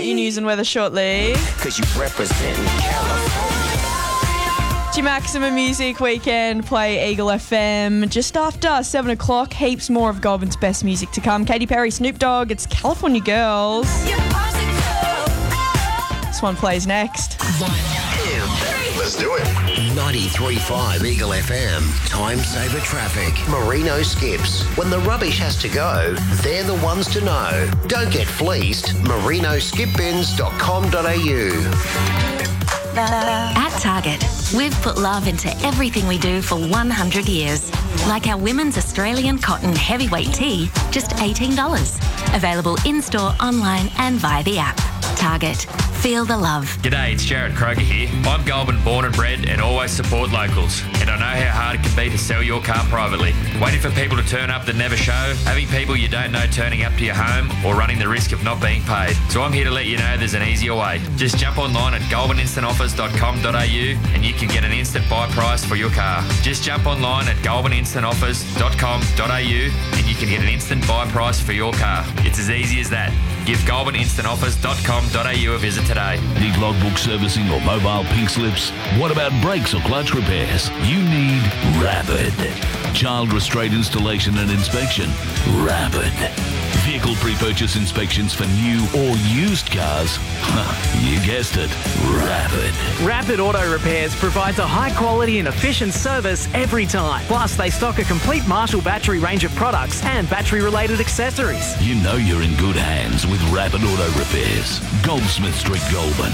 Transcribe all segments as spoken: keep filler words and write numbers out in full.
your news and weather shortly. Because you represent California. It's your Maximum Music Weekend. Play Eagle F M just after seven o'clock. Heaps more of Goulburn's best music to come. Katy Perry, Snoop Dogg, it's California Girls. This one plays next. Let's do it. ninety-three point five Eagle F M. Time saver traffic. Merino Skips. When the rubbish has to go, they're the ones to know. Don't get fleeced. merino skip bins dot com dot a u. At Target, we've put love into everything we do for one hundred years. Like our women's Australian cotton heavyweight tee, just eighteen dollars. Available in-store, online and via the app. Target. Feel the love. G'day, it's Jared Kroger here. I'm Goulburn born and bred and always support locals. And I know how hard it can be to sell your car privately. Waiting for people to turn up that never show, having people you don't know turning up to your home, or running the risk of not being paid. So I'm here to let you know there's an easier way. Just jump online at goulburn instant offers dot com dot a u and you can get an instant buy price for your car. Just jump online at goulburn instant offers dot com dot a u and you can get an instant buy price for your car. It's as easy as that. Give goulburn instant offers dot com dot a u a visit today. Need logbook servicing or mobile pink slips? What about brakes or clutch repairs? You need Rapid. Child restraint installation and inspection? Rapid. Vehicle pre-purchase inspections for new or used cars? You guessed it, Rapid. Rapid Auto Repairs provides a high-quality and efficient service every time. Plus, they stock a complete Marshall battery range of products and battery-related accessories. You know you're in good hands with Rapid Auto Repairs. Goldsmith Street, Goulburn.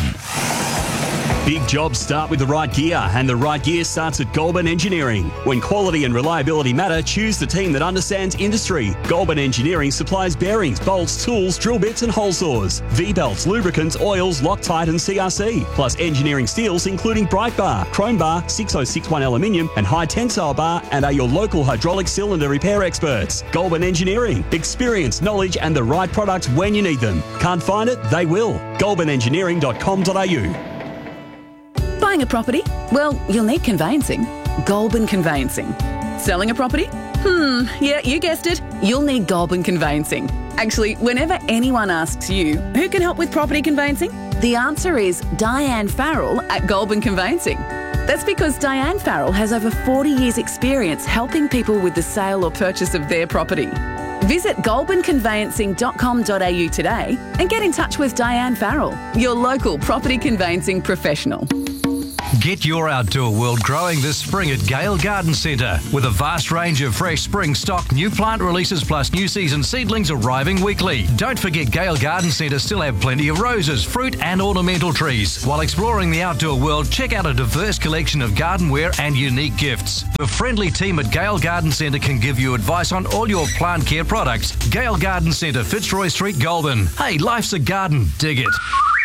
Big jobs start with the right gear, and the right gear starts at Goulburn Engineering. When quality and reliability matter, choose the team that understands industry. Goulburn Engineering supplies bearings, bolts, tools, drill bits and hole saws, V-belts, lubricants, oils, Loctite and C R C, plus engineering steels including Bright Bar, Chrome Bar, six oh six one aluminium and high tensile bar, and are your local hydraulic cylinder repair experts. Goulburn Engineering. Experience, knowledge and the right products when you need them. Can't find it? They will. goulburn engineering dot com dot a u. Buying a property? Well, you'll need conveyancing. Goulburn Conveyancing. Selling a property? Hmm, yeah, you guessed it. You'll need Goulburn Conveyancing. Actually, whenever anyone asks you, who can help with property conveyancing? The answer is Diane Farrell at Goulburn Conveyancing. That's because Diane Farrell has over forty years' experience helping people with the sale or purchase of their property. Visit goulburn conveyancing dot com dot a u today and get in touch with Diane Farrell, your local property conveyancing professional. Get your outdoor world growing this spring at Gale Garden Centre. With a vast range of fresh spring stock, new plant releases plus new season seedlings arriving weekly. Don't forget Gale Garden Centre still have plenty of roses, fruit and ornamental trees. While exploring the outdoor world, check out a diverse collection of gardenware and unique gifts. The friendly team at Gale Garden Centre can give you advice on all your plant care products. Gale Garden Centre, Fitzroy Street, Goulburn. Hey, life's a garden. Dig it.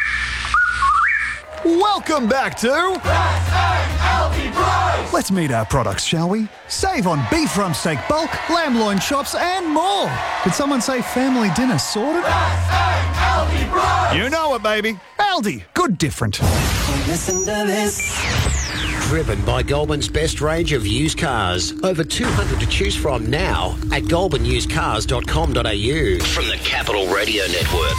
Welcome back to S A L D Price. Let's meet our products, shall we? Save on beef rump steak bulk, lamb loin chops and more. Did someone say family dinner sorted? S A L D Price. You know it, baby. Aldi, good different. Listen to this. Driven by Goulburn's best range of used cars. Over two hundred to choose from now at goulburn used cars dot com dot a u. From the Capital Radio Network.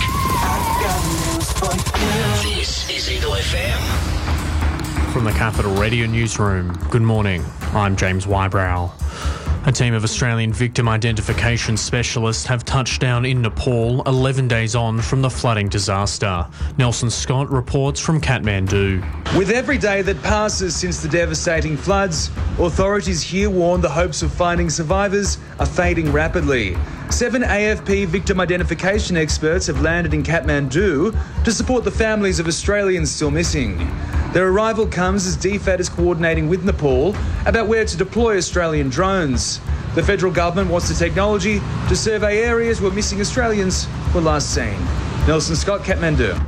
This is Eagle F M. From the Capital Radio Newsroom, good morning. I'm James Wybrow. A team of Australian victim identification specialists have touched down in Nepal eleven days on from the flooding disaster. Nelson Scott reports from Kathmandu. With every day that passes since the devastating floods, authorities here warn the hopes of finding survivors are fading rapidly. Seven A F P victim identification experts have landed in Kathmandu to support the families of Australians still missing. Their arrival comes as D FAT is coordinating with Nepal about where to deploy Australian drones. The federal government wants the technology to survey areas where missing Australians were last seen. Nelson Scott, Kathmandu.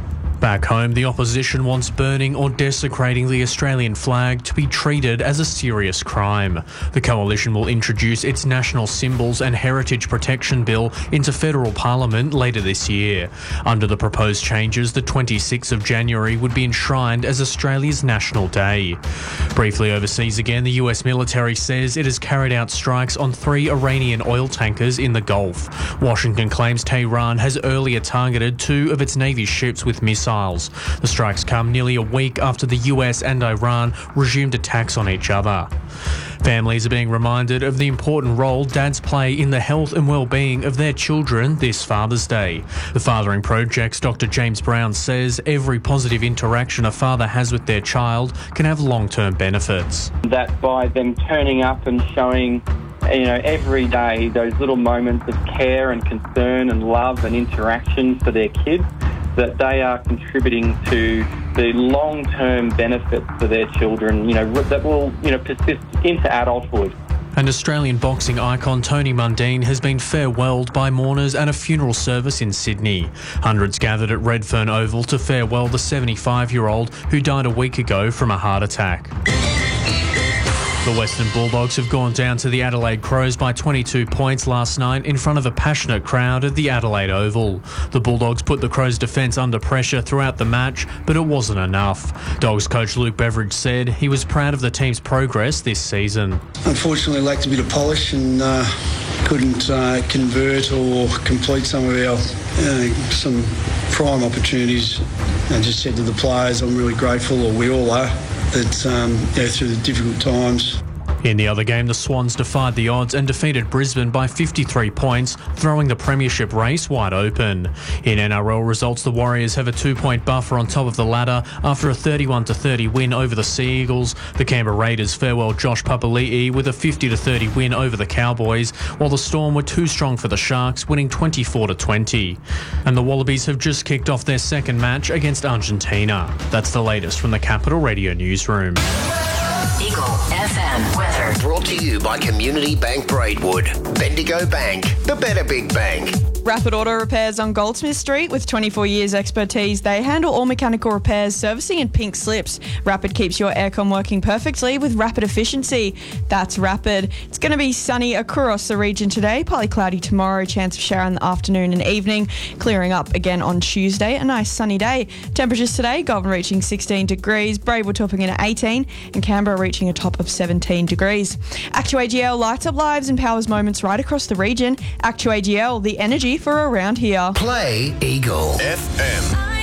Back home, the opposition wants burning or desecrating the Australian flag to be treated as a serious crime. The coalition will introduce its national symbols and heritage protection bill into federal parliament later this year. Under the proposed changes, the twenty-sixth of January would be enshrined as Australia's National Day. Briefly overseas again, the U S military says it has carried out strikes on three Iranian oil tankers in the Gulf. Washington claims Tehran has earlier targeted two of its Navy ships with missiles. The strikes come nearly a week after the U S and Iran resumed attacks on each other. Families are being reminded of the important role dads play in the health and well-being of their children this Father's Day. The Fathering Project's Doctor James Brown says every positive interaction a father has with their child can have long-term benefits. That by them turning up and showing, you know, every day those little moments of care and concern and love and interaction for their kids, that they are contributing to the long-term benefits for their children, you know, that will, you know, persist into adulthood. And Australian boxing icon Tony Mundine has been farewelled by mourners at a funeral service in Sydney. Hundreds gathered at Redfern Oval to farewell the seventy-five-year-old who died a week ago from a heart attack. The Western Bulldogs have gone down to the Adelaide Crows by twenty-two points last night in front of a passionate crowd at the Adelaide Oval. The Bulldogs put the Crows' defence under pressure throughout the match, but it wasn't enough. Dogs coach Luke Beveridge said he was proud of the team's progress this season. Unfortunately, lacked a bit of polish and uh, couldn't uh, convert or complete some of our uh, some prime opportunities. I just said to the players, I'm really grateful, or we all are, that um, you know, through the difficult times. In the other game, the Swans defied the odds and defeated Brisbane by fifty-three points, throwing the premiership race wide open. In N R L results, the Warriors have a two-point buffer on top of the ladder after a thirty-one to thirty win over the Sea Eagles. The Canberra Raiders farewell Josh Papali'i with a fifty to thirty win over the Cowboys, while the Storm were too strong for the Sharks, winning twenty-four to twenty. And the Wallabies have just kicked off their second match against Argentina. That's the latest from the Capital Radio Newsroom. Eagle F M weather. Brought to you by Community Bank Braidwood. Bendigo Bank, the better big bank. Rapid Auto Repairs on Goldsmith Street. With twenty-four years expertise, they handle all mechanical repairs, servicing and pink slips. Rapid keeps your aircon working perfectly with rapid efficiency. That's Rapid. It's going to be sunny across the region today, partly cloudy tomorrow, chance of shower in the afternoon and evening, clearing up again on Tuesday. A nice sunny day. Temperatures today, Goulburn reaching sixteen degrees, Braidwood topping in at eighteen, and Canberra reaching a top of seventeen degrees. ActuAGL lights up lives and powers moments right across the region. ActuAGL, the energy for around here. Play Eagle F M.